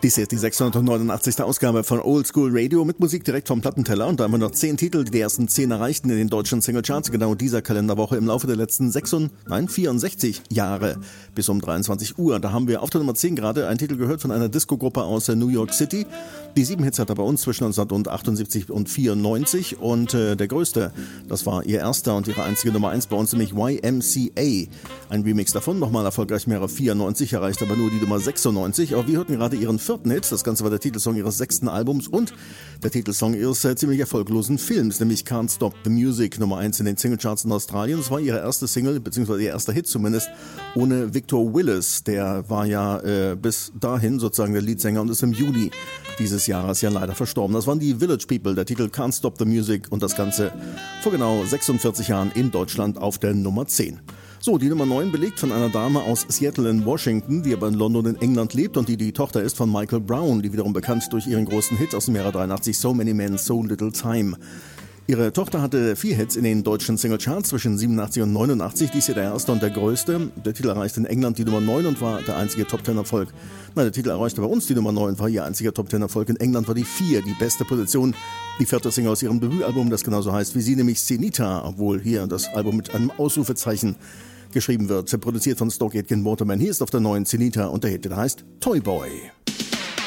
Dies ist die 689. Ausgabe von Old School Radio mit Musik direkt vom Plattenteller. Und da haben wir noch 10 Titel, die ersten 10 erreichten in den deutschen Singlecharts. Genau dieser Kalenderwoche im Laufe der letzten 64 Jahre bis um 23 Uhr. Da haben wir auf der Nummer 10 gerade einen Titel gehört von einer Disco-Gruppe aus New York City. Die 7 Hits hat er bei uns zwischen 1978 und 94. Und der größte, das war ihr erster und ihre einzige Nummer 1 bei uns, nämlich YMCA. Ein Remix davon, nochmal erfolgreich mehrere 94, erreicht aber nur die Nummer 96. Aber wir hörten gerade ihren vierten Hit. Das Ganze war der Titelsong ihres 6. Albums und der Titelsong ihres ziemlich erfolglosen Films, nämlich Can't Stop the Music, Nummer 1 in den Singlecharts in Australien. Das war ihre erste Single, beziehungsweise ihr erster Hit zumindest, ohne Victor Willis. Der war ja bis dahin sozusagen der Leadsänger und ist im Juli dieses Jahres ja leider verstorben. Das waren die Village People, der Titel Can't Stop the Music und das Ganze vor genau 46 Jahren in Deutschland auf der Nummer 10. So, die Nummer 9 belegt von einer Dame aus Seattle in Washington, die aber in London in England lebt und die Tochter ist von Michael Brown, die wiederum bekannt durch ihren großen Hit aus dem Jahre 83, So Many Men, So Little Time. Ihre Tochter hatte 4 Hits in den deutschen Singlecharts zwischen 87 und 89, dies hier der erste und der größte. Der Titel erreichte in England die Nummer 9 und war der einzige Top-10-Erfolg. Nein, der Titel erreichte bei uns die Nummer 9, war ihr einziger Top-10-Erfolg. In England war die 4 die beste Position. Die 4. Single aus ihrem Debütalbum, das genauso heißt wie sie, nämlich Senita, obwohl hier das Album mit einem Ausrufezeichen geschrieben wird. Produziert von Stock Aitken Waterman. Hier ist auf der neuen Senita und der Hit, der heißt Toy Boy.